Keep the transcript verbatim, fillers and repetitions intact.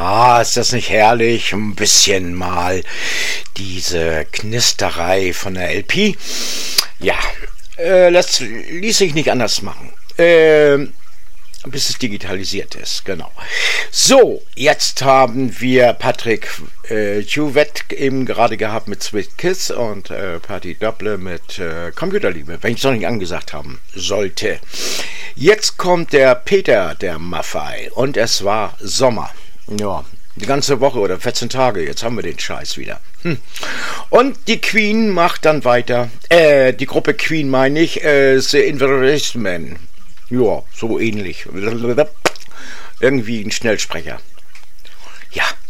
Ah, ist das nicht herrlich? Ein bisschen mal diese Knisterei von der L P. Ja, äh, das ließ sich nicht anders machen. Äh, bis es digitalisiert ist, genau. So, jetzt haben wir Patrick äh, Juvette eben gerade gehabt mit Sweet Kiss und äh, Party Doppler mit äh, Computerliebe, wenn ich es noch nicht angesagt haben sollte. Jetzt kommt der Peter, der Maffei, und es war Sommer. Ja, die ganze Woche oder vierzehn Tage, jetzt haben wir den Scheiß wieder. Hm. Und die Queen macht dann weiter, äh, die Gruppe Queen meine ich, äh, The Investment. Ja, so ähnlich. Irgendwie ein Schnellsprecher. Ja.